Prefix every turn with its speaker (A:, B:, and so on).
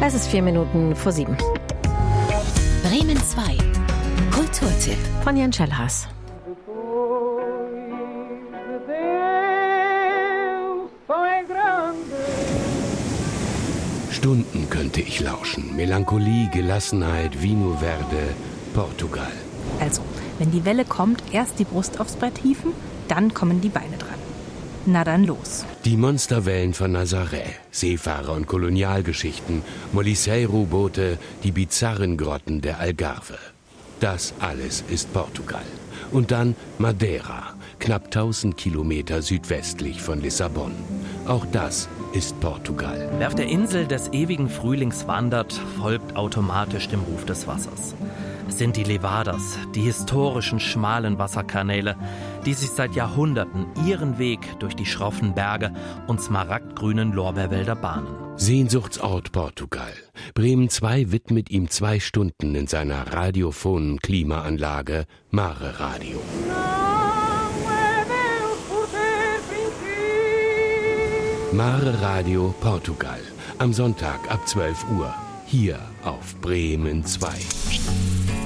A: Es ist 7:04.
B: Bremen 2. Kulturtipp
A: Von Jan Schellhaas.
C: Stunden könnte ich lauschen. Melancholie, Gelassenheit, Vinho Verde, Portugal.
D: Also, wenn die Welle kommt, erst die Brust aufs Brett hieven, dann kommen die Beine dran. Na dann los.
C: Die Monsterwellen von Nazaré, Seefahrer- und Kolonialgeschichten, Molisseiro-Boote, die bizarren Grotten der Algarve. Das alles ist Portugal. Und dann Madeira, knapp 1000 Kilometer südwestlich von Lissabon. Auch das ist Portugal.
E: Wer auf der Insel des ewigen Frühlings wandert, folgt automatisch dem Ruf des Wassers. Es sind die Levadas, die historischen schmalen Wasserkanäle, die sich seit Jahrhunderten ihren Weg durch die schroffen Berge und smaragdgrünen Lorbeerwälder bahnen.
C: Sehnsuchtsort Portugal. Bremen 2 widmet ihm 2 Stunden in seiner radiophonen Klimaanlage Mare Radio. Mare Radio Portugal. Am Sonntag ab 12 Uhr. Hier auf Bremen 2.